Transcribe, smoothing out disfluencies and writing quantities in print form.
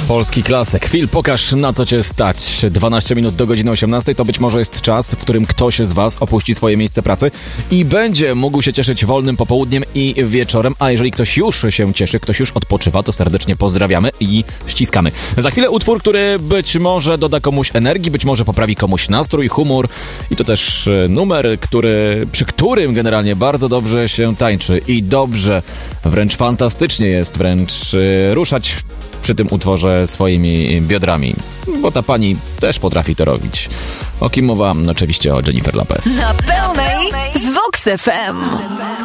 Polski klasyk. Phil, pokaż, na co cię stać. 12 minut do godziny 18 to być może jest czas, w którym ktoś z was opuści swoje miejsce pracy i będzie mógł się cieszyć wolnym popołudniem i wieczorem, a jeżeli ktoś już się cieszy, ktoś już odpoczywa, to serdecznie pozdrawiamy i ściskamy. Za chwilę utwór, który być może doda komuś energii, być może poprawi komuś nastrój, humor i to też numer, przy którym generalnie bardzo dobrze się tańczy i dobrze, wręcz fantastycznie jest ruszać przy tym utworze swoimi biodrami, bo ta pani też potrafi to robić. O kim mowa? Oczywiście o Jennifer Lopez. Na pełnej z Vox FM.